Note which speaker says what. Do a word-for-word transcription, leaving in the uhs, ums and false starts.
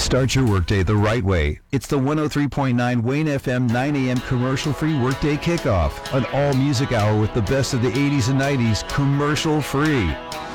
Speaker 1: Start your workday the right way. It's the one oh three point nine Wayne F M nine a.m. commercial-free workday kickoff. An all-music hour with the best of the eighties and nineties commercial-free.